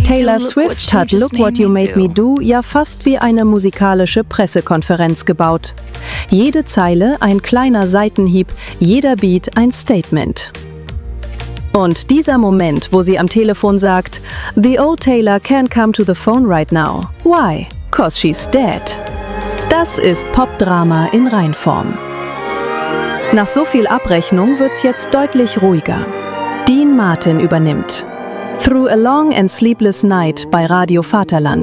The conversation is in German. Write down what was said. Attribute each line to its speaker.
Speaker 1: Taylor Swift hat Look What You Made Me Do ja fast wie eine musikalische Pressekonferenz gebaut. Jede Zeile ein kleiner Seitenhieb, jeder Beat ein Statement. Und dieser Moment, wo sie am Telefon sagt, "The old Taylor can't come to the phone right now. Why? 'Cause she's dead." Das ist Popdrama in Reinform. Nach so viel Abrechnung wird's jetzt deutlich ruhiger. Dean Martin übernimmt Through a Long and Sleepless Night bei Radio Vaterland.